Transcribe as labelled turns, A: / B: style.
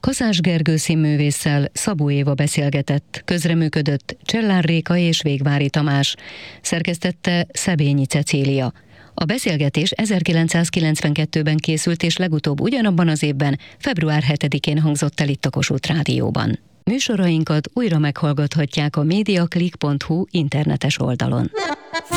A: Kaszás Gergő színművésszel Szabó Éva beszélgetett, közreműködött Csellár Réka és Végvári Tamás, szerkesztette Szebényi Cecília. A beszélgetés 1992-ben készült, és legutóbb ugyanabban az évben, február 7-én hangzott el itt a Kossuth Rádióban. Műsorainkat újra meghallgathatják a mediaclick.hu internetes oldalon.